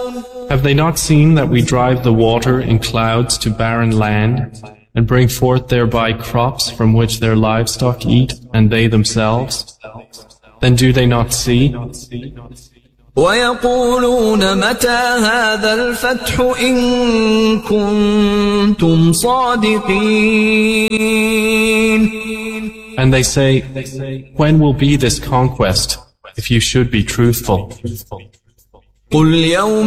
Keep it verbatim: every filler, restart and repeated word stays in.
Have they not seen that we drive the water in clouds to barren land, and bring forth thereby crops from which their livestock eat, and they themselves? Then do they not see? ويقولون متى هذا الفتح إن كنتم صادقين. And they say, when will be this conquest, if you should be truthful? قل يوم